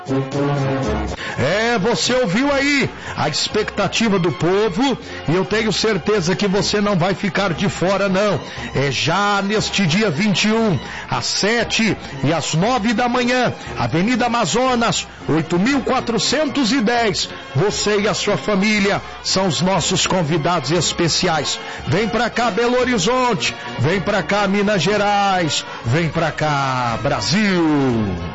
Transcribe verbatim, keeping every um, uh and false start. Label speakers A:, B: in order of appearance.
A: É, você ouviu aí a expectativa do povo e eu tenho certeza que você não vai ficar de fora não. É já neste dia vinte e um, às sete e às nove da manhã, Avenida Amazonas, oito mil quatrocentos e dez. Você e a sua família são os nossos convidados especiais. Vem pra cá, Belo Horizonte, vem pra cá, Minas Gerais, vem pra cá, Brasil.